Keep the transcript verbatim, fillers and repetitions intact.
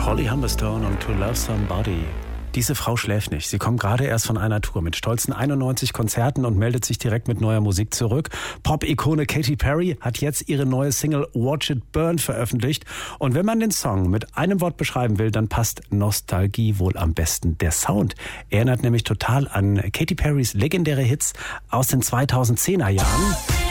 Holly Humberstone und To Love Somebody. Diese Frau schläft nicht. Sie kommt gerade erst von einer Tour mit stolzen einundneunzig Konzerten und meldet sich direkt mit neuer Musik zurück. Pop-Ikone Katy Perry hat jetzt ihre neue Single Watch It Burn veröffentlicht. Und wenn man den Song mit einem Wort beschreiben will, dann passt Nostalgie wohl am besten. Der Sound erinnert nämlich total an Katy Perrys legendäre Hits aus den zweitausendzehner Jahren.